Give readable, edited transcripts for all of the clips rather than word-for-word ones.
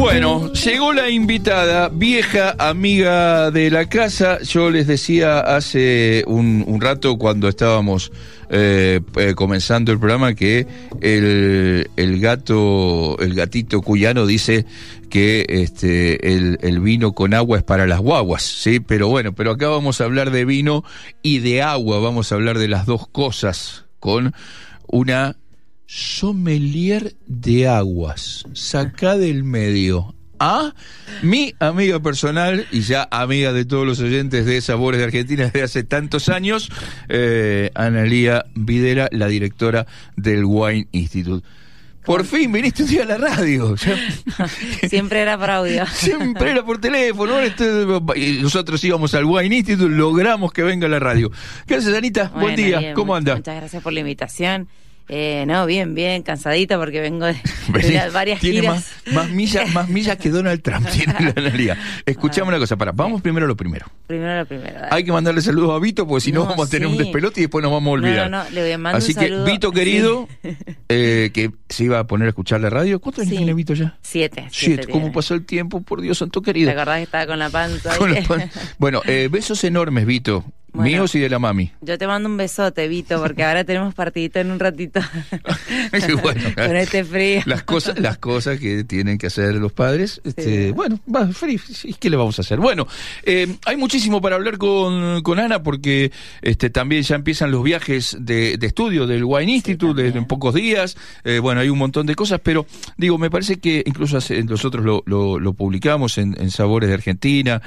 Bueno, llegó la invitada, vieja amiga de la casa. Yo les decía hace un rato cuando estábamos comenzando el programa que el gatito cuyano dice que el vino con agua es para las guaguas, ¿sí? Pero bueno, acá vamos a hablar de vino y de agua, vamos a hablar de las dos cosas con una sommelier de aguas. Sacá del medio a mi amiga personal y ya amiga de todos los oyentes de Sabores de Argentina desde hace tantos años, Analía Videla, la directora del Wine Institute. Por fin viniste un día a la radio. Siempre era por audio. Siempre era por teléfono. Nosotros íbamos al Wine Institute, logramos que venga a la radio. ¿Qué haces, Anita? Bueno, buen día. bien, ¿Cómo anda? Muchas gracias por la invitación. No, bien, cansadita porque vengo de varias giras. Más millas que Donald Trump tiene la Analía. Escuchame una cosa, vamos primero a lo primero. Dale. Hay que mandarle saludos a Vito porque si no vamos a tener un despelote y después nos vamos a olvidar. No, le voy a mandar Así un saludo. que Vito querido, que se iba a poner a escuchar la radio. ¿Cuántos años tiene Vito ya? 7. ¿Cómo pasó el tiempo? Por Dios santo querido. ¿Te acordás que estaba con la panza? Bueno, besos enormes, Vito. Bueno, míos y de la mami. Yo te mando un besote, Vito, porque ahora tenemos partidito en un ratito. Bueno, con este frío. Las cosas que tienen que hacer los padres. Sí. Bueno, frío, ¿qué le vamos a hacer? Bueno, hay muchísimo para hablar con Ana porque también ya empiezan los viajes de estudio del Wine Institute en pocos días. Bueno, hay un montón de cosas, pero digo, me parece que incluso nosotros lo publicamos en Sabores de Argentina.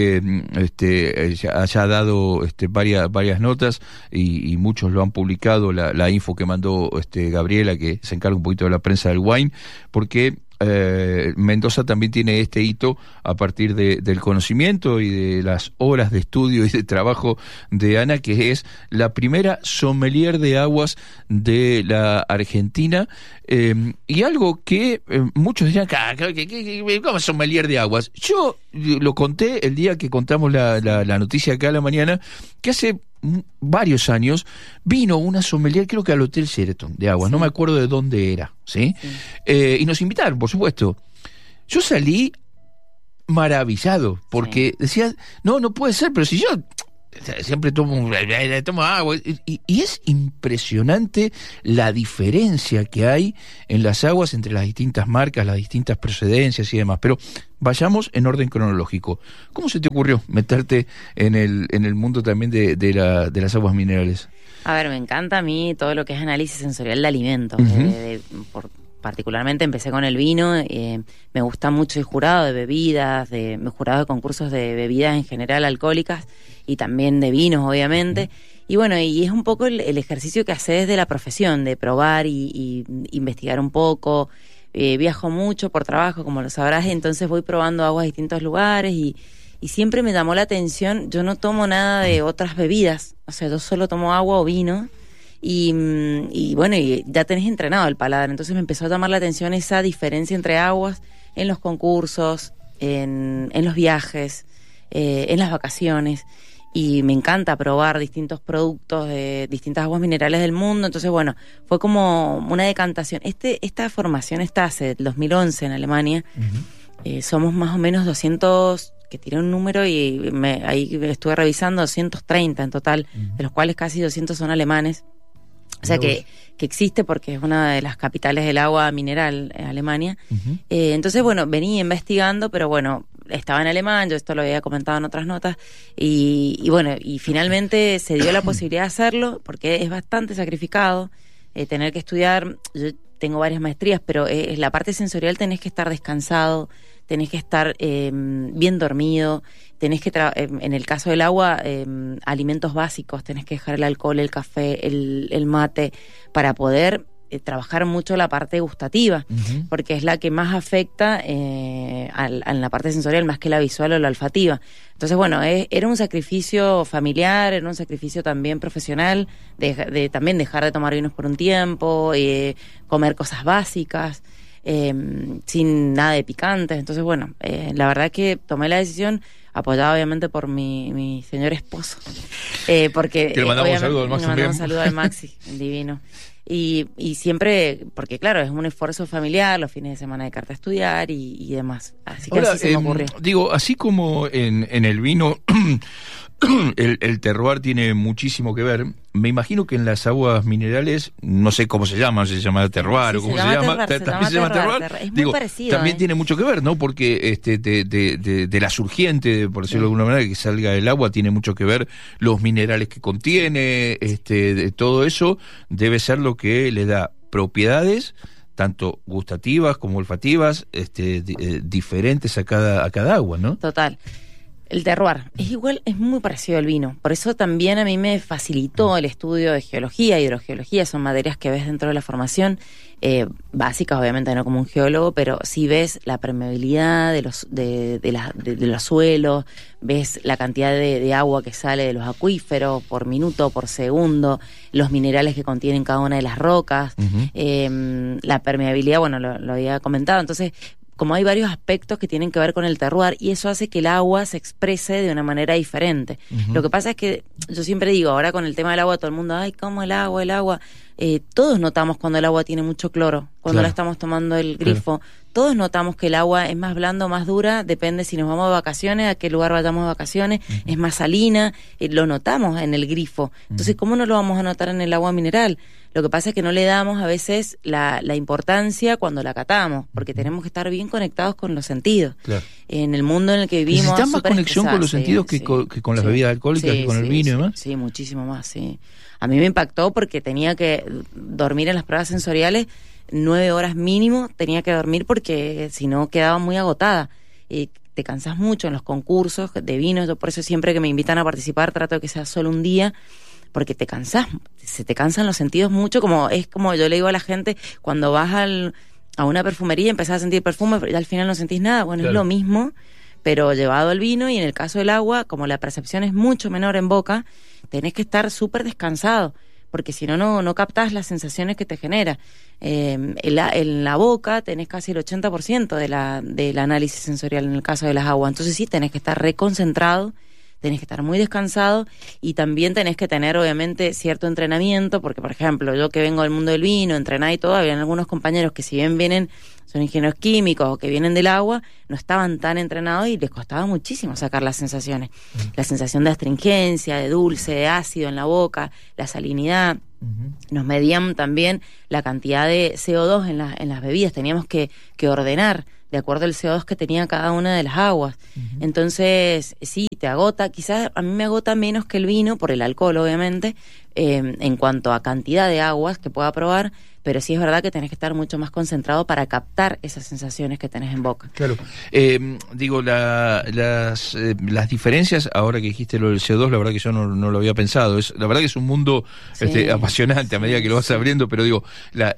Haya dado varias notas y muchos lo han publicado, la info que mandó Gabriela, que se encarga un poquito de la prensa del wine, porque Mendoza también tiene este hito a partir del conocimiento y de las horas de estudio y de trabajo de Ana, que es la primera sommelier de aguas de la Argentina, y algo que muchos dirán, ¿cómo es sommelier de aguas? Yo lo conté el día que contamos la noticia acá a la mañana, que hace varios años vino una sommelier, creo que al Hotel Sheraton de aguas, no me acuerdo de dónde era, ¿sí? Y nos invitaron, por supuesto. Yo salí maravillado porque decía, no puede ser, pero si yo siempre tomo agua, y es impresionante la diferencia que hay en las aguas entre las distintas marcas, las distintas procedencias y demás. Pero vayamos en orden cronológico. ¿Cómo se te ocurrió meterte en el mundo también de las aguas minerales? A ver, me encanta a mí todo lo que es análisis sensorial de alimentos. Particularmente empecé con el vino, me gusta mucho el jurado de bebidas, me he jurado de concursos de bebidas en general alcohólicas y también de vinos, obviamente. Y bueno, y es un poco el ejercicio que haces de la profesión, de probar y investigar un poco. Viajo mucho por trabajo, como lo sabrás, entonces voy probando aguas de distintos lugares y siempre me llamó la atención. Yo no tomo nada de otras bebidas, o sea, yo solo tomo agua o vino. Y bueno, y ya tenés entrenado el paladar, entonces me empezó a llamar la atención esa diferencia entre aguas en los concursos, en los viajes, en las vacaciones, y me encanta probar distintos productos de distintas aguas minerales del mundo. Entonces bueno, fue como una decantación. Esta formación está hace el 2011 en Alemania. Somos más o menos 200, que tiré un número y ahí estuve revisando, 230 en total, de los cuales casi 200 son alemanes. O sea que existe porque es una de las capitales del agua mineral en Alemania. Entonces, bueno, venía investigando, pero bueno, estaba en alemán, yo esto lo había comentado en otras notas, y bueno, y finalmente se dio la posibilidad de hacerlo, porque es bastante sacrificado tener que estudiar. Yo tengo varias maestrías, pero la parte sensorial tenés que estar descansado, tenés que estar bien dormido, tenés que, en el caso del agua, alimentos básicos, tenés que dejar el alcohol, el café, el mate, para poder trabajar mucho la parte gustativa, porque es la que más afecta en la parte sensorial, más que la visual o la olfativa. Entonces, bueno, era un sacrificio familiar, era un sacrificio también profesional, de también dejar de tomar vinos por un tiempo, comer cosas básicas, sin nada de picantes. Entonces, bueno, la verdad que tomé la decisión, apoyada obviamente por mi señor esposo, porque que le mandamos un saludo al Maxi. Le mandamos un saludo al Maxi, divino. Y siempre, porque claro, es un esfuerzo familiar, los fines de semana de carta a estudiar y demás. Así que ahora, así se me ocurrió. Digo, así como en el vino el terroir tiene muchísimo que ver, me imagino que en las aguas minerales, no sé cómo se llama, si se llama terroir o cómo se llama, también se llama terroir. Es muy parecido. También tiene mucho que ver, ¿no? Porque de la surgiente, por decirlo de alguna manera, que salga del agua, tiene mucho que ver los minerales que contiene, de todo eso debe ser lo que le da propiedades tanto gustativas como olfativas, diferentes a cada agua, ¿no? Total. El terroir es igual, es muy parecido al vino. Por eso también a mí me facilitó el estudio de geología, hidrogeología, son materias que ves dentro de la formación, básicas obviamente, no como un geólogo, pero sí ves la permeabilidad de los suelos, ves la cantidad de agua que sale de los acuíferos por minuto, por segundo, los minerales que contienen cada una de las rocas, la permeabilidad, bueno, lo había comentado. Entonces, como hay varios aspectos que tienen que ver con el terroir, y eso hace que el agua se exprese de una manera diferente. Lo que pasa es que yo siempre digo, ahora con el tema del agua, todo el mundo, ay, ¿cómo el agua? Todos notamos cuando el agua tiene mucho cloro, cuando la estamos tomando del grifo. Todos notamos que el agua es más blanda o más dura, depende si nos vamos de vacaciones, a qué lugar vayamos de vacaciones, es más salina, lo notamos en el grifo. Entonces, ¿cómo no lo vamos a notar en el agua mineral? Lo que pasa es que no le damos a veces la importancia cuando la catamos, porque tenemos que estar bien conectados con los sentidos. Claro. En el mundo en el que vivimos... ¿Necesitan más conexión con los sentidos que con las bebidas alcohólicas, que con el vino y demás? Sí, muchísimo más, sí. A mí me impactó porque tenía que dormir en las pruebas sensoriales 9 horas mínimo, tenía que dormir porque si no quedaba muy agotada. Te cansas mucho en los concursos de vinos, yo por eso siempre que me invitan a participar trato de que sea solo un día, porque te cansas, se te cansan los sentidos mucho, es como yo le digo a la gente, cuando vas a una perfumería y empezás a sentir perfume y al final no sentís nada, bueno, claro. Es lo mismo, pero llevado al vino, y en el caso del agua, como la percepción es mucho menor en boca, tenés que estar súper descansado, porque si no captás las sensaciones que te genera. En la boca tenés casi el 80% del análisis sensorial en el caso de las aguas, entonces sí tenés que estar reconcentrado, tenés que estar muy descansado, y también tenés que tener obviamente cierto entrenamiento, porque por ejemplo yo que vengo del mundo del vino, entrenada y todo, habían algunos compañeros que si bien son ingenieros químicos o que vienen del agua, no estaban tan entrenados y les costaba muchísimo sacar las sensaciones. La sensación de astringencia, de dulce, de ácido en la boca, la salinidad. Nos medían también la cantidad de CO2 en las bebidas, teníamos que ordenar de acuerdo al CO2 que tenía cada una de las aguas. Entonces, sí, te agota, quizás a mí me agota menos que el vino, por el alcohol obviamente, en cuanto a cantidad de aguas que pueda probar, pero sí es verdad que tenés que estar mucho más concentrado para captar esas sensaciones que tenés en boca. Claro. Digo, las diferencias, ahora que dijiste lo del CO2, la verdad que yo no lo había pensado. La verdad que es un mundo apasionante a medida que lo vas abriendo, pero digo, la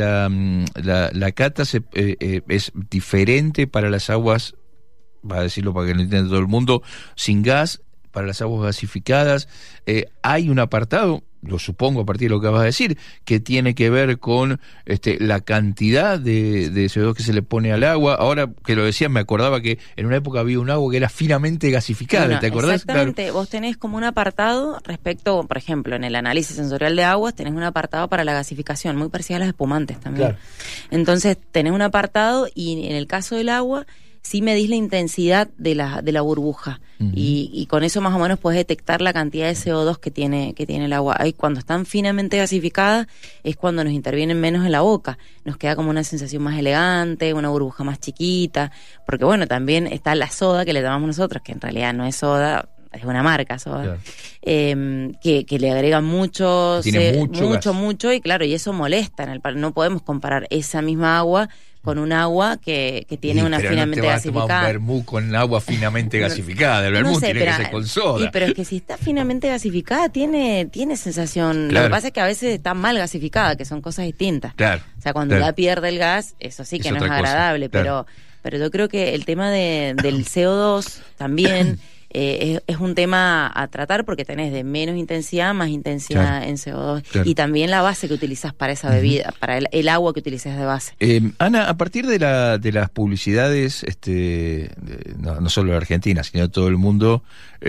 cata es diferente para las aguas, va a decirlo para que lo entienda todo el mundo, sin gas, para las aguas gasificadas. Hay un apartado, lo supongo a partir de lo que vas a decir, que tiene que ver con la cantidad de CO2 que se le pone al agua. Ahora que lo decías, me acordaba que en una época había un agua que era finamente gasificada, bueno, ¿te acordás? Exactamente, claro. Vos tenés como un apartado respecto, por ejemplo, en el análisis sensorial de aguas, tenés un apartado para la gasificación, muy parecido a las espumantes también. Claro. Entonces, tenés un apartado, y en el caso del agua, sí medís la intensidad de la burbuja, y con eso más o menos puedes detectar la cantidad de CO2 que tiene el agua. Ahí, cuando están finamente gasificadas es cuando nos intervienen menos en la boca, nos queda como una sensación más elegante, una burbuja más chiquita, porque bueno, también está la soda que le llamamos nosotros, que en realidad no es soda, es una marca soda, claro. Que le agregan mucho, y claro, y eso molesta no podemos comparar esa misma agua con un agua que tiene una finamente gasificada. No te vas a tomar un vermú con agua finamente gasificada, el vermú tiene que ser con soda. Pero es que si está finamente gasificada tiene sensación. Claro. Lo que pasa es que a veces está mal gasificada, que son cosas distintas. Claro. O sea, cuando ya pierde el gas, eso sí que es no es agradable, claro. Pero yo creo que el tema del CO2 también es un tema a tratar porque tenés de menos intensidad, más intensidad en CO2. Y también la base que utilizás para esa bebida, para el agua que utilices de base. Ana, a partir de las publicidades, no solo de Argentina, sino de todo el mundo,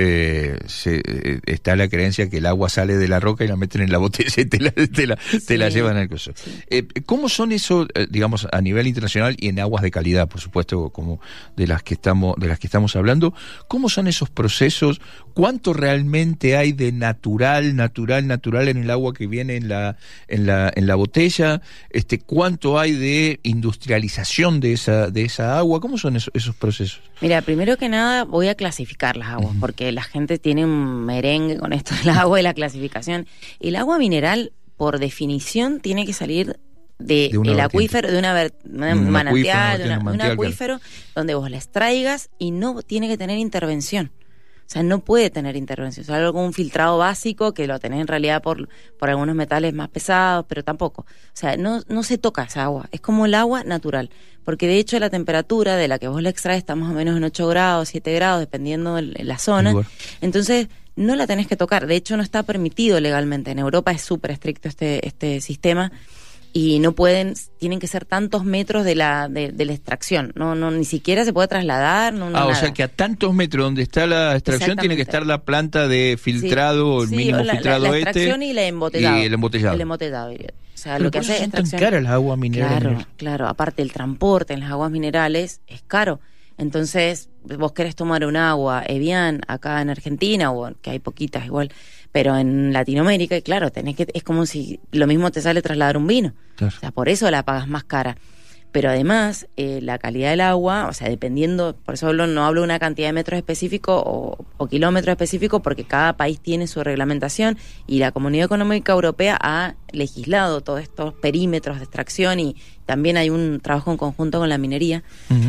está la creencia que el agua sale de la roca y la meten en la botella y te la llevan al coso. Sí. ¿Cómo son eso, digamos, a nivel internacional y en aguas de calidad, por supuesto, como de las que estamos hablando? ¿Cómo son esos procesos? ¿Cuánto realmente hay de natural en el agua que viene en la botella? ¿Cuánto hay de industrialización de esa agua? ¿Cómo son esos procesos? Mira, primero que nada voy a clasificar las aguas, porque la gente tiene un merengue con esto del agua y la clasificación. El agua mineral, por definición, tiene que salir del acuífero, de un manantial, un acuífero, claro, donde vos la extraigas y no tiene que tener intervención. O sea, no puede tener intervención. O sea, algo como un filtrado básico que lo tenés en realidad por algunos metales más pesados, pero tampoco. O sea, no se toca esa agua. Es como el agua natural. Porque de hecho la temperatura de la que vos la extraes está más o menos en 8 grados, 7 grados, dependiendo de la zona. Entonces, no la tenés que tocar. De hecho, no está permitido legalmente. En Europa es súper estricto este sistema. Y tienen que ser tantos metros de la extracción, no ni siquiera se puede trasladar, o sea que a tantos metros donde está la extracción tiene que estar la planta de filtrado, el mínimo filtrado la extracción y el embotellado. Y el embotellado. O sea, pero lo que hace es extracción. Son tan caras las aguas minerales. Claro, aparte el transporte en las aguas minerales es caro. Entonces, vos querés tomar un agua Evian acá en Argentina, o que hay poquitas igual, pero en Latinoamérica, y claro, es como si lo mismo te sale trasladar un vino. Claro. O sea, por eso la pagas más cara. Pero además, la calidad del agua, o sea, dependiendo, por eso no hablo de una cantidad de metros específicos o kilómetros específicos, porque cada país tiene su reglamentación y la Comunidad Económica Europea ha legislado todos estos perímetros de extracción y también hay un trabajo en conjunto con la minería.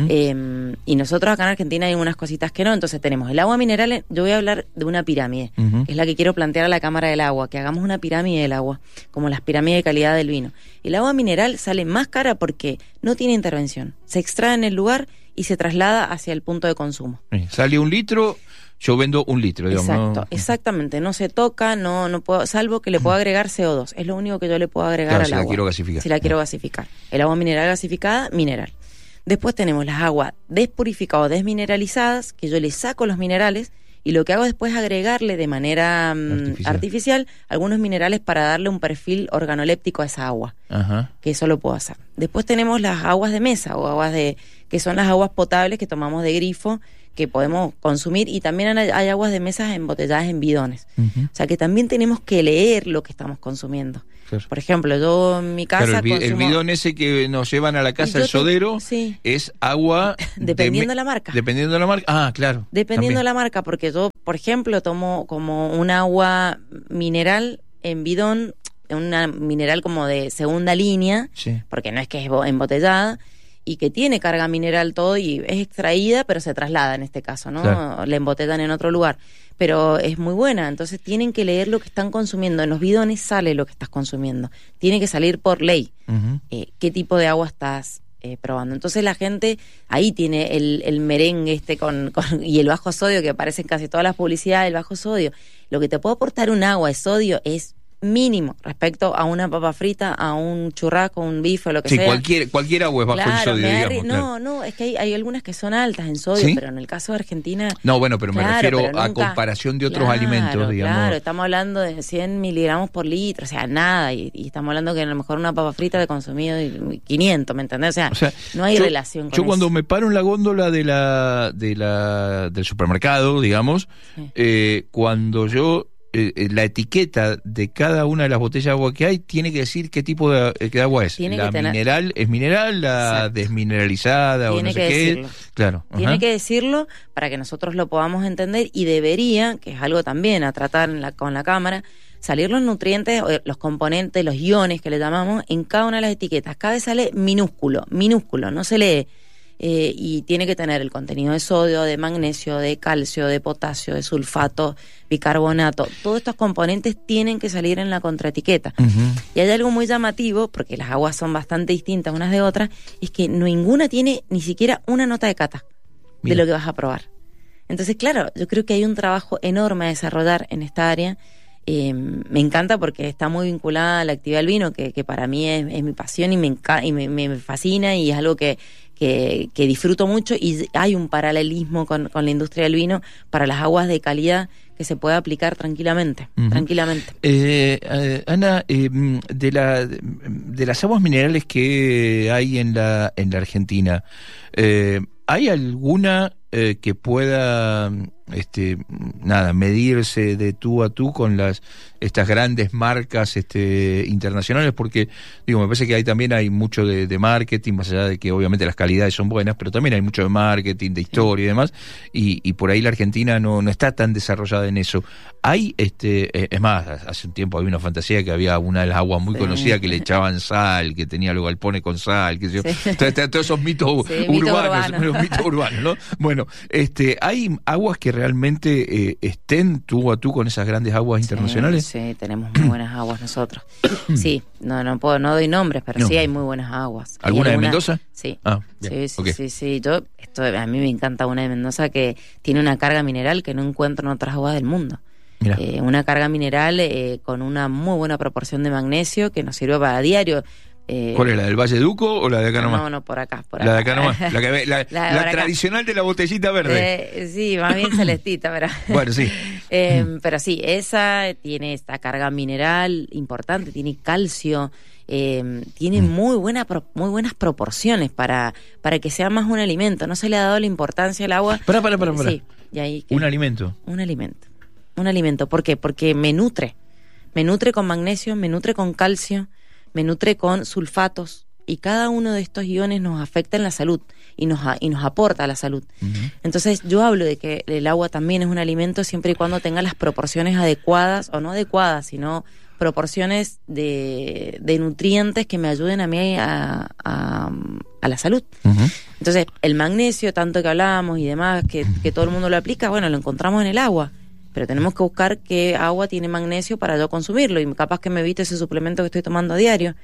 Y nosotros acá en Argentina hay unas cositas que no. Entonces tenemos el agua mineral. Yo voy a hablar de una pirámide, que es la que quiero plantear a la Cámara del Agua, que hagamos una pirámide del agua, como las pirámides de calidad del vino. El agua mineral sale más cara porque no tiene intervención. Se extrae en el lugar y se traslada hacia el punto de consumo. Sale 1 litro, yo vendo 1 litro, digamos. Exactamente. No se toca, no puedo, salvo que le puedo agregar CO2. Es lo único que yo le puedo agregar al agua. Si la quiero gasificar. Si la quiero gasificar. El agua mineral gasificada, mineral. Después tenemos las aguas despurificadas o desmineralizadas, que yo le saco los minerales y lo que hago después es agregarle de manera artificial algunos minerales para darle un perfil organoléptico a esa agua. Que eso lo puedo hacer. Después tenemos las aguas de mesa o que son las aguas potables que tomamos de grifo, que podemos consumir, y también hay aguas de mesas embotelladas en bidones. O sea que también tenemos que leer lo que estamos consumiendo. Claro. Por ejemplo, yo en mi casa el bidón ese que nos llevan a la casa, el sodero, es agua... Dependiendo de la marca. Dependiendo de la marca, claro. Dependiendo de la marca, porque yo, por ejemplo, tomo como un agua mineral en bidón, una mineral como de segunda línea, porque no es que es embotellada, y que tiene carga mineral todo y es extraída, pero se traslada en este caso, ¿no? Claro. La embotellan en otro lugar. Pero es muy buena, entonces tienen que leer lo que están consumiendo. En los bidones sale lo que estás consumiendo. Tiene que salir por ley qué tipo de agua estás probando. Entonces la gente ahí tiene el merengue y el bajo sodio que aparece en casi todas las publicidades, el bajo sodio. Lo que te puede aportar un agua de sodio es mínimo respecto a una papa frita, a un churrasco, un bife o lo que sea. Cualquier agua es bajo en sodio, digamos. No, es que hay algunas que son altas en sodio, pero en el caso de Argentina... No, bueno, pero me refiero a comparación de otros alimentos, digamos. Claro, estamos hablando de 100 miligramos por litro, o sea, nada, y estamos hablando que a lo mejor una papa frita de consumido 500, ¿me entendés? O sea no hay relación con eso. Yo cuando me paro en la góndola del supermercado, digamos, cuando yo... la etiqueta de cada una de las botellas de agua que hay tiene que decir qué tipo de agua es. Mineral es mineral, la desmineralizada o no sé qué. Claro. Tiene que decirlo para que nosotros lo podamos entender, y debería, que es algo también a tratar con la cámara, salir los nutrientes, los componentes, los iones que le llamamos en cada una de las etiquetas. Cada vez sale minúsculo, no se lee. Y tiene que tener el contenido de sodio, de magnesio, de calcio, de potasio, de sulfato, bicarbonato. Todos estos componentes tienen que salir en la contraetiqueta. Y hay algo muy llamativo, porque las aguas son bastante distintas unas de otras, es que ninguna tiene ni siquiera una nota de cata de lo que vas a probar. Entonces, claro, yo creo que hay un trabajo enorme a desarrollar en esta área. Me encanta porque está muy vinculada a la actividad del vino, que para mí es mi pasión y me fascina, y es algo que disfruto mucho, y hay un paralelismo con la industria del vino para las aguas de calidad que se puede aplicar tranquilamente. Ana, de las aguas minerales que hay en la Argentina, ¿hay alguna que pueda medirse de tú a tú con estas grandes marcas internacionales? Porque me parece que hay mucho de marketing, más allá de que obviamente las calidades son buenas, pero también hay mucho de marketing, de historia y demás, y por ahí la Argentina no está tan desarrollada en eso. Hay, es más, hace un tiempo había una fantasía que había una de las aguas muy conocidas que le echaban sal, que tenía los galpones con sal, que todos esos mitos urbanos, los mitos urbanos, ¿no? Bueno, ¿hay aguas que realmente estén tú a tú con esas grandes aguas internacionales? Sí, tenemos muy buenas aguas nosotros. Sí, no doy nombres, pero sí hay muy buenas aguas. ¿Alguna de Mendoza? Sí. Bien. Sí. Okay. Sí. A mí me encanta una de Mendoza que tiene una carga mineral que no encuentro en otras aguas del mundo. Una carga mineral con una muy buena proporción de magnesio que nos sirve para diario. ¿Cuál es, la del Valle Duco o la de acá nomás? No, por acá. La de acá nomás, la tradicional de la botellita verde. Sí, más bien celestita, pero... Bueno, sí. Pero sí, esa tiene esta carga mineral importante, tiene calcio, tiene muy buenas proporciones para que sea más un alimento. No se le ha dado la importancia al agua. Para. Sí, y ahí, ¿Un alimento? Un alimento. ¿Por qué? Porque me nutre con magnesio, me nutre con calcio, me nutre con sulfatos, y cada uno de estos iones nos afecta en la salud y nos aporta a la salud. Entonces yo hablo de que el agua también es un alimento siempre y cuando tenga las proporciones adecuadas, o no adecuadas, sino proporciones de nutrientes que me ayuden a mí a la salud. Entonces el magnesio, tanto que hablábamos y demás, que todo el mundo lo aplica, bueno, lo encontramos en el agua. Pero tenemos que buscar qué agua tiene magnesio para yo consumirlo, y capaz que me evite ese suplemento que estoy tomando a diario.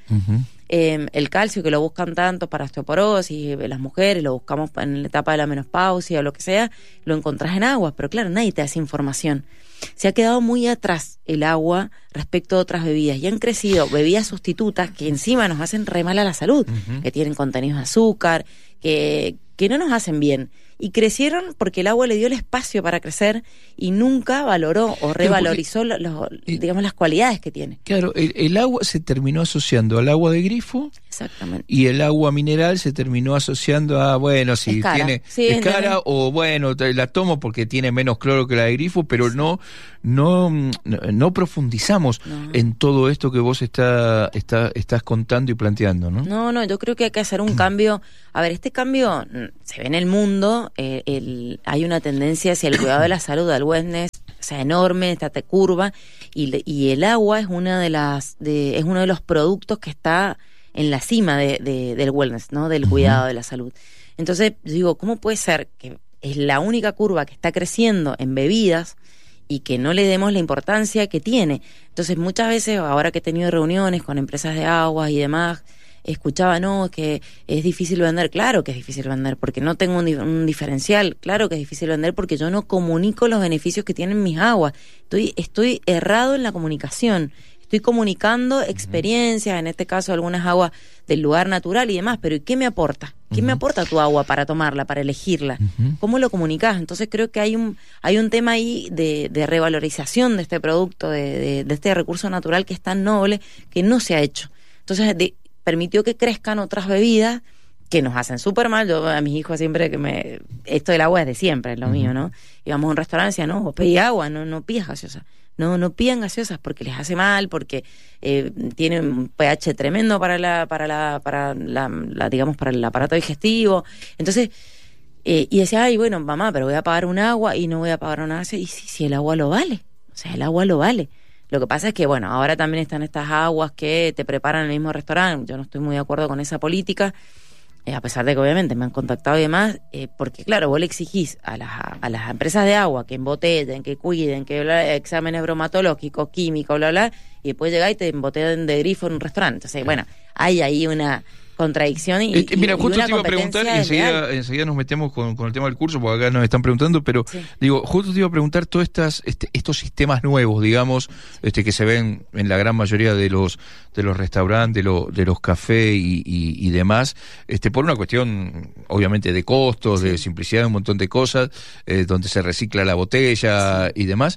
El calcio, que lo buscan tanto para osteoporosis, las mujeres lo buscamos en la etapa de la menopausia o lo que sea, lo encontrás en agua, pero claro, nadie te hace información. Se ha quedado muy atrás el agua respecto a otras bebidas, y han crecido bebidas sustitutas que encima nos hacen re mal a la salud, que tienen contenidos de azúcar, que no nos hacen bien. Y crecieron porque el agua le dio el espacio para crecer y nunca valoró o revalorizó las cualidades que tiene. Claro, el agua se terminó asociando al agua de grifo. Exactamente. Y el agua mineral se terminó asociando a, bueno, si es cara. Tiene es cara, o bueno, la tomo porque tiene menos cloro que la de grifo, pero no profundizamos en todo esto que vos estás contando y planteando, ¿no? No, yo creo que hay que hacer un cambio. A ver, este cambio se ve en el mundo. Hay una tendencia hacia el cuidado de la salud, al wellness, o sea, enorme, esta curva, y el agua es es uno de los productos que está en la cima del wellness, ¿no? Del cuidado de la salud. Entonces, digo, ¿cómo puede ser que es la única curva que está creciendo en bebidas y que no le demos la importancia que tiene? Entonces, muchas veces, ahora que he tenido reuniones con empresas de aguas y demás, escuchaba, que es difícil vender. Claro que es difícil vender porque no tengo un diferencial. Claro que es difícil vender porque yo no comunico los beneficios que tienen mis aguas. Estoy errado en la comunicación. Estoy comunicando experiencias, en este caso algunas aguas del lugar natural y demás, pero ¿y qué me aporta? ¿Qué me aporta tu agua para tomarla, para elegirla? ¿Cómo lo comunicás? Entonces creo que hay un tema ahí de revalorización de este producto, de este recurso natural que es tan noble, que no se ha hecho. Entonces permitió que crezcan otras bebidas que nos hacen súper mal. Yo a mis hijos siempre esto del agua es de siempre, es lo mío, ¿no? Íbamos a un restaurante y decía, no, pedí agua, no pidas gaseosa. No pidan gaseosas porque les hace mal, porque tienen un pH tremendo para digamos, para el aparato digestivo. Entonces, y decía, ay, bueno, mamá, pero voy a pagar un agua y no voy a pagar una gaseosa. Y si el agua lo vale, o sea, el agua lo vale. Lo que pasa es que, bueno, ahora también están estas aguas que te preparan en el mismo restaurante. Yo no estoy muy de acuerdo con esa política, a pesar de que obviamente me han contactado y demás, porque claro, vos le exigís a las empresas de agua que embotellen, que cuiden, que exámenes bromatológicos, químicos, bla, bla, y después llegás y te embotellan de grifo en un restaurante. Entonces, bueno, hay ahí contradicción mira, justo una te iba a preguntar y enseguida nos metemos con el tema del curso, porque acá nos están preguntando, pero digo, justo te iba a preguntar todos estos sistemas nuevos, digamos, que se ven en la gran mayoría de los restaurantes, de los cafés y demás, por una cuestión obviamente de costos, de simplicidad, un montón de cosas, donde se recicla la botella y demás.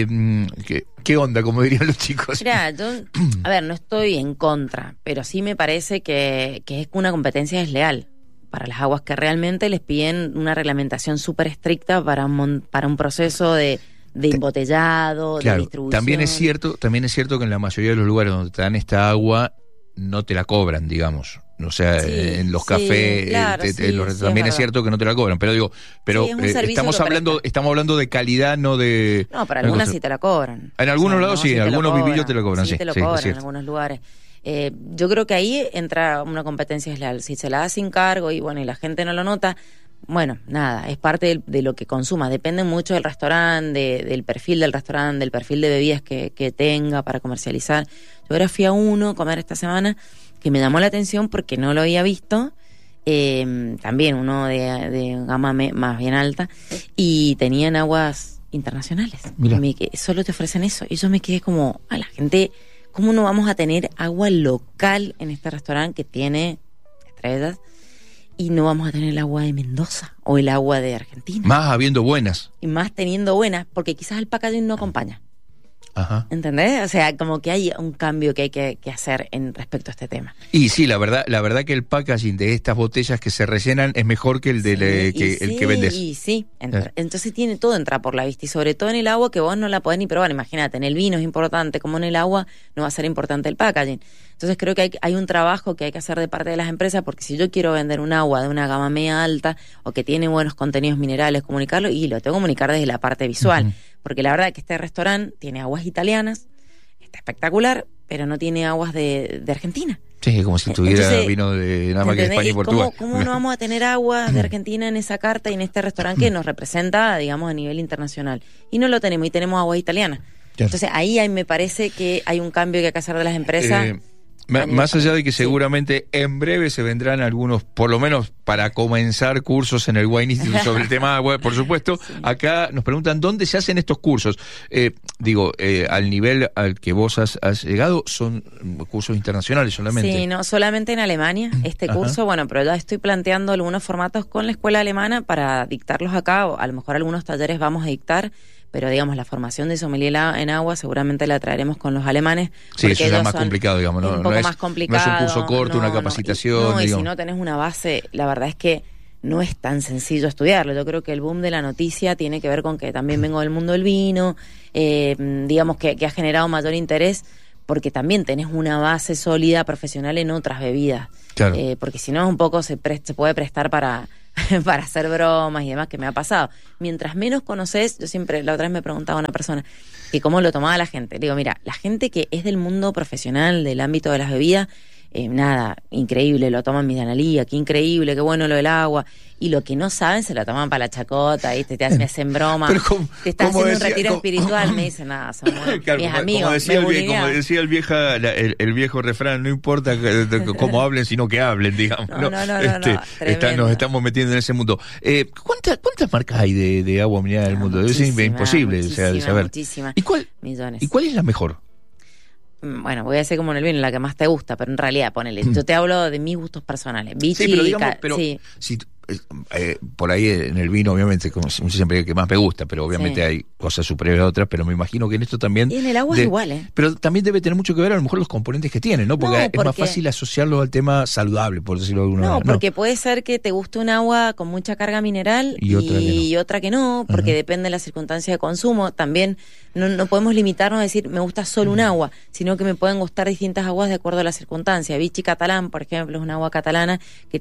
¿Qué onda, como dirían los chicos? Mirá, yo, a ver, no estoy en contra, pero sí me parece que es una competencia desleal para las aguas que realmente les piden una reglamentación súper estricta para un proceso de embotellado, claro, de distribución. También es cierto que en la mayoría de los lugares donde te dan esta agua no te la cobran, digamos. O sea, en los cafés, claro, también es cierto que no te la cobran, pero estamos hablando de calidad, no de... No, para algunas sí te la cobran. En algunos lados sí, en algunos vivillos te la cobran, sí. Te lo cobran en algunos lugares. Yo creo que ahí entra una competencia desleal. Si se la da sin cargo y la gente no lo nota, bueno, nada, es parte de lo que consuma. Depende mucho del restaurante, del perfil del restaurante, del perfil de bebidas que tenga para comercializar. Yo ahora fui a uno a comer esta semana que me llamó la atención porque no lo había visto, también uno de gama más bien alta, y tenían aguas internacionales. Solo te ofrecen eso. Y yo me quedé como, a la gente, ¿cómo no vamos a tener agua local en este restaurante que tiene estrellas? Y no vamos a tener el agua de Mendoza o el agua de Argentina. Más habiendo buenas. Y más teniendo buenas, porque quizás el packaging no acompaña. Ajá. ¿Entendés? O sea, como que hay un cambio que hay que hacer en respecto a este tema. Y sí, la verdad que el packaging de estas botellas que se rellenan es mejor que el que vendes. Y sí, entonces todo entra por la vista, y sobre todo en el agua, que vos no la podés ni probar. Imagínate, en el vino es importante, como en el agua no va a ser importante el packaging. Entonces creo que hay un trabajo que hay que hacer de parte de las empresas, porque si yo quiero vender un agua de una gama media alta o que tiene buenos contenidos minerales, comunicarlo, y lo tengo que comunicar desde la parte visual. Uh-huh. Porque la verdad es que este restaurante tiene aguas italianas, está espectacular, pero no tiene aguas de Argentina. Sí, como si tuviera vino de nada más que España y Portugal. ¿Cómo no vamos a tener agua de Argentina en esa carta y en este restaurante que nos representa, digamos, a nivel internacional? Y no lo tenemos, y tenemos agua italiana. Entonces ahí me parece que hay un cambio que hay que hacer de las empresas. Más allá de que seguramente en breve se vendrán algunos, por lo menos para comenzar, cursos en el Wine Institute sobre el tema agua, por supuesto. Sí. Acá nos preguntan dónde se hacen estos cursos. Al nivel al que vos has llegado, ¿son cursos internacionales solamente? Sí, no, solamente en Alemania este curso, pero ya estoy planteando algunos formatos con la escuela alemana para dictarlos acá, o a lo mejor algunos talleres vamos a dictar. Pero digamos, la formación de sommelier en agua seguramente la traeremos con los alemanes. Sí, eso es más complicado, digamos. Un poco más complicado. No es un curso corto, una capacitación. Y si no tenés una base, la verdad es que no es tan sencillo estudiarlo. Yo creo que el boom de la noticia tiene que ver con que también vengo del mundo del vino, digamos que ha generado mayor interés, porque también tenés una base sólida profesional en otras bebidas. Claro. Porque si no, un poco se puede prestar para hacer bromas y demás, que me ha pasado. Mientras menos conoces, yo siempre, la otra vez me preguntaba a una persona que cómo lo tomaba la gente. Digo, mira, la gente que es del mundo profesional, del ámbito de las bebidas, increíble, lo toman medianalía, qué increíble, qué bueno lo del agua. Y lo que no saben se lo toman para la chacota, ¿viste? Me hacen broma. Te estás haciendo un retiro espiritual, me dicen, nada, somos mis amigos. Como decía el viejo refrán, no importa cómo hablen, sino que hablen, digamos. No. Nos estamos metiendo en ese mundo. ¿Cuántas marcas hay de agua mineral en el mundo? Es imposible de saber. Muchísimas. ¿Y cuál es la mejor? Bueno, voy a decir como en el vino, la que más te gusta, pero en realidad, ponele, yo te hablo de mis gustos personales. Vichy, sí, pero digamos, si por ahí en el vino, obviamente, como siempre, el que más me gusta, pero obviamente hay cosas superiores a otras, pero me imagino que en esto también... Y en el agua es igual, Pero también debe tener mucho que ver a lo mejor los componentes que tiene, ¿no? Porque es más fácil asociarlo al tema saludable, por decirlo de alguna manera. No, porque puede ser que te guste un agua con mucha carga mineral y otra que no, porque depende de la circunstancia de consumo. También no podemos limitarnos a decir, me gusta solo un agua, sino que me pueden gustar distintas aguas de acuerdo a la circunstancia. Vichy catalán, por ejemplo, es una agua catalana que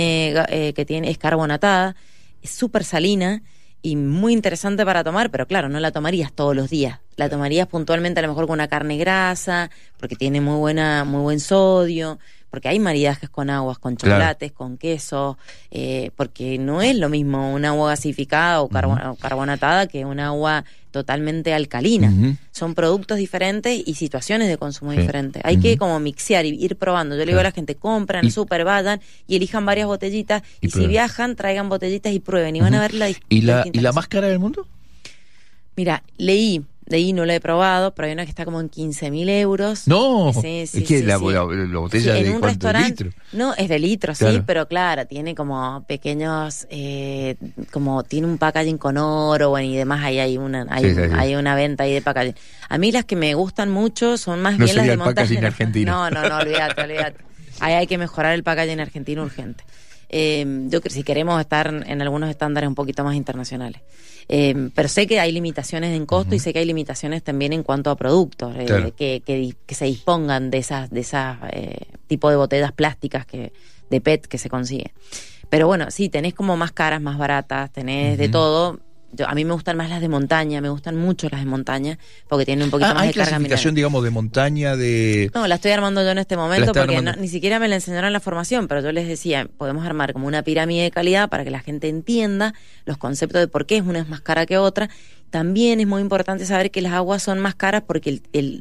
es carbonatada, es súper salina y muy interesante para tomar, pero claro, no la tomarías todos los días. La tomarías puntualmente a lo mejor con una carne grasa, porque tiene muy buen sodio, porque hay maridajes con aguas, con chocolates, con queso, porque no es lo mismo un agua gasificada o carbonatada que un agua totalmente alcalina. Son productos diferentes y situaciones de consumo diferentes. Hay que como mixear y ir probando. Yo le digo a la gente, compran en el súper, vayan y elijan varias botellitas y si viajan, traigan botellitas y prueben y van a ver la distinta. ¿Y la más cara del mundo? Mira, leí, no la he probado, pero hay una que está como en 15.000 euros. No, sí, es que la botella de en un restaurante, litro. No, es de litro, claro. Sí, pero claro, tiene como pequeños, como tiene un packaging con oro, bueno, y demás, ahí hay una venta ahí de packaging. A mí las que me gustan mucho son más bien las de montaje. No argentino. No, olvídate. Ahí hay que mejorar el packaging argentino urgente. Yo creo que si queremos estar en algunos estándares un poquito más internacionales. Pero sé que hay limitaciones en costo y sé que hay limitaciones también en cuanto a productos que se dispongan de esas tipo de botellas plásticas de PET que se consigue. Pero bueno, sí, tenés como más caras, más baratas, tenés de todo. A mí me gustan más las de montaña, me gustan mucho las de montaña, porque tienen un poquito más de carga mineral. ¿Hay clasificación, digamos, de montaña? No, la estoy armando yo en este momento, porque ni siquiera me la enseñaron en la formación, pero yo les decía, podemos armar como una pirámide de calidad para que la gente entienda los conceptos de por qué una es más cara que otra. También es muy importante saber que las aguas son más caras porque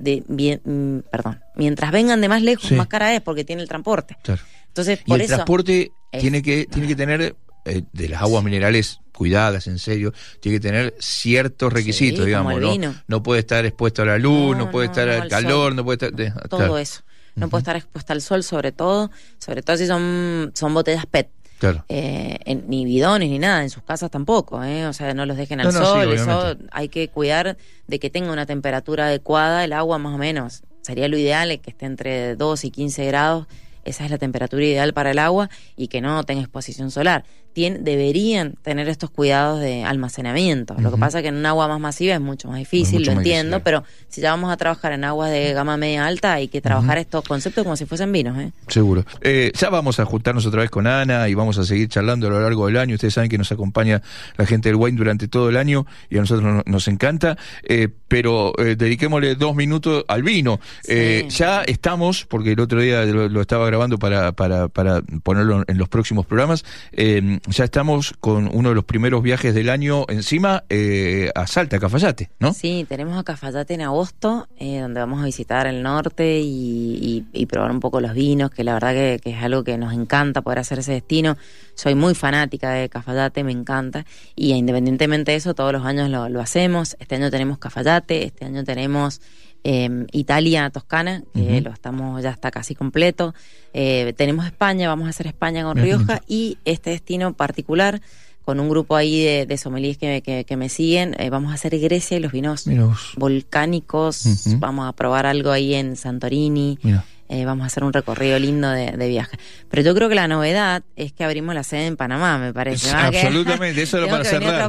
mientras vengan de más lejos, más cara es porque tiene el transporte. Claro. Entonces, por eso, transporte tiene que tener de las aguas minerales cuidadas, en serio, tiene que tener ciertos requisitos, digamos, no puede estar expuesto a la luz, no puede estar al calor, sol. No puede estar... Todo eso. No puede estar expuesta al sol, sobre todo si son botellas PET. Claro. Ni bidones ni nada, en sus casas tampoco, o sea, no los dejen al sol, eso hay que cuidar de que tenga una temperatura adecuada, el agua más o menos, sería lo ideal que esté entre 2 y 15 grados, esa es la temperatura ideal para el agua y que no tenga exposición solar. Deberían tener estos cuidados de almacenamiento. Lo que pasa es que en un agua más masiva es mucho más difícil, lo entiendo, pero si ya vamos a trabajar en aguas de gama media alta, hay que trabajar estos conceptos como si fuesen vinos. Seguro. Ya vamos a juntarnos otra vez con Ana y vamos a seguir charlando a lo largo del año. Ustedes saben que nos acompaña la gente del wine durante todo el año y a nosotros nos encanta, pero dediquémosle 2 minutos al vino. Ya estamos, porque el otro día lo estaba grabando para ponerlo en los próximos programas, ya estamos con uno de los primeros viajes del año encima, a Salta, a Cafayate, ¿no? Sí, tenemos a Cafayate en agosto, donde vamos a visitar el norte y probar un poco los vinos, que la verdad que es algo que nos encanta poder hacer ese destino. Soy muy fanática de Cafayate, me encanta, y independientemente de eso, todos los años lo hacemos. Este año tenemos Cafayate, este año tenemos Italia, Toscana, que ya está casi completo. Tenemos España, vamos a hacer España con Rioja, y este destino particular, con un grupo ahí de sommeliers que me siguen, vamos a hacer Grecia y los vinos volcánicos, vamos a probar algo ahí en Santorini, vamos a hacer un recorrido lindo de viaje. Pero yo creo que la novedad es que abrimos la sede en Panamá, me parece. Absolutamente, eso lo para cerrar.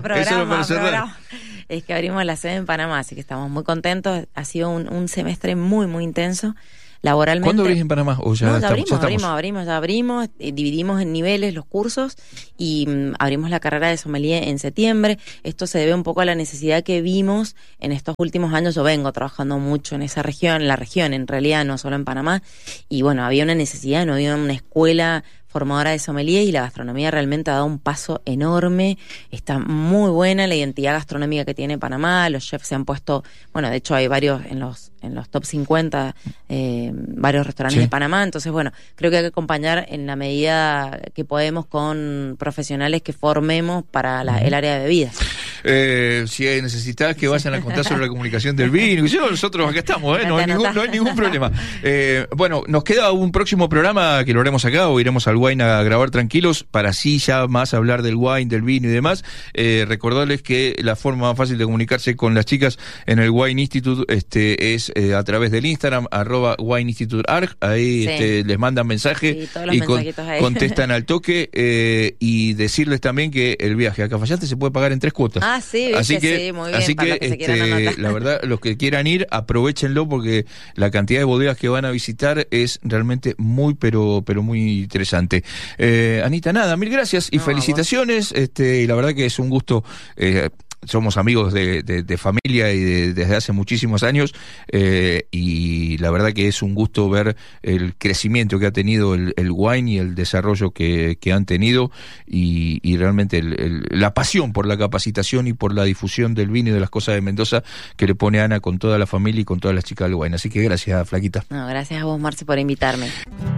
Es que abrimos la sede en Panamá, así que estamos muy contentos. Ha sido un semestre muy, muy intenso laboralmente. ¿Cuándo abrís en Panamá? ¿O ya abrimos, dividimos en niveles los cursos y abrimos la carrera de sommelier en septiembre. Esto se debe un poco a la necesidad que vimos en estos últimos años. Yo vengo trabajando mucho en esa región, en realidad, no solo en Panamá, y bueno, había una necesidad, no había una escuela formadora de sommelier y la gastronomía realmente ha dado un paso enorme. Está muy buena la identidad gastronómica que tiene Panamá, los chefs se han puesto, bueno, de hecho hay varios en los top 50, varios restaurantes de Panamá, entonces bueno, creo que hay que acompañar en la medida que podemos con profesionales que formemos para el área de bebidas. Si necesitas que vayan a contar sobre la comunicación del vino, nosotros acá estamos, no hay ningún problema. Bueno, nos queda un próximo programa que lo haremos acá, o iremos al wine a grabar tranquilos, para así ya más hablar del wine, del vino y demás. Recordarles que la forma más fácil de comunicarse con las chicas en el Wine Institute es a través del Instagram, @wineinstitutearg, ahí les mandan mensaje y contestan al toque, y decirles también que el viaje a Cafayate se puede pagar en 3 cuotas. Así que muy bien, la verdad, los que quieran ir, aprovechenlo, porque la cantidad de bodegas que van a visitar es realmente muy, pero muy interesante. Anita, nada, mil gracias y felicitaciones, y la verdad que es un gusto somos amigos de familia y desde hace muchísimos años, y la verdad que es un gusto ver el crecimiento que ha tenido el wine y el desarrollo que han tenido, y realmente la pasión por la capacitación y por la difusión del vino y de las cosas de Mendoza que le pone Ana con toda la familia y con todas las chicas del wine. Así que gracias, Flaquita. No, gracias a vos, Marce, por invitarme.